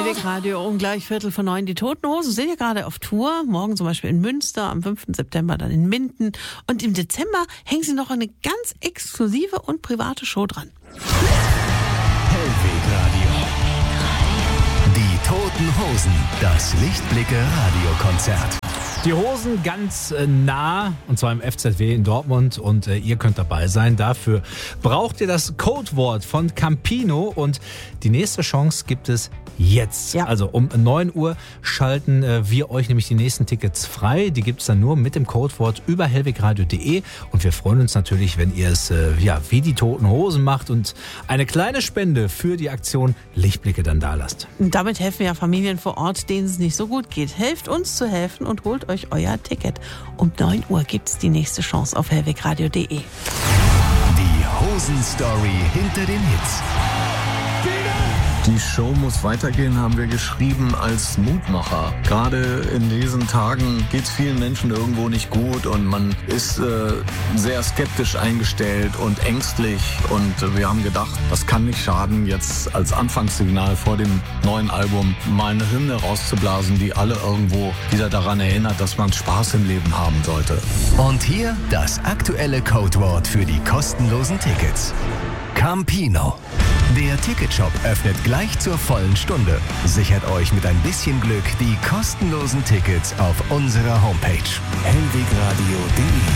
Hellweg Radio um gleich 8:45. Die Toten Hosen sind ja gerade auf Tour. Morgen zum Beispiel in Münster, am 5. September dann in Minden. Und im Dezember hängen sie noch eine ganz exklusive und private Show dran. Hellweg Radio. Die Toten Hosen. Das Lichtblicke-Radiokonzert. Die Hosen ganz nah, und zwar im FZW in Dortmund, und ihr könnt dabei sein. Dafür braucht ihr das Codewort von Campino, und die nächste Chance gibt es jetzt. Ja. Also um 9 Uhr schalten wir euch nämlich die nächsten Tickets frei. Die gibt es dann nur mit dem Codewort über hellwegradio.de, und wir freuen uns natürlich, wenn ihr es wie die Toten Hosen macht und eine kleine Spende für die Aktion Lichtblicke dann da lasst. Und damit helfen ja Familien vor Ort, denen es nicht so gut geht. Helft uns zu helfen und holt euch euer Ticket. Um 9 Uhr gibt es die nächste Chance auf hellwegradio.de. Die Hosen-Story hinter den Hits. Die Show muss weitergehen, haben wir geschrieben als Mutmacher. Gerade in diesen Tagen geht es vielen Menschen irgendwo nicht gut und man ist sehr skeptisch eingestellt und ängstlich. Und wir haben gedacht, das kann nicht schaden, jetzt als Anfangssignal vor dem neuen Album mal eine Hymne rauszublasen, die alle irgendwo wieder daran erinnert, dass man Spaß im Leben haben sollte. Und hier das aktuelle Codewort für die kostenlosen Tickets. Campino. Der Ticketshop öffnet gleich zur vollen Stunde. Sichert euch mit ein bisschen Glück die kostenlosen Tickets auf unserer Homepage hellwegradio.de.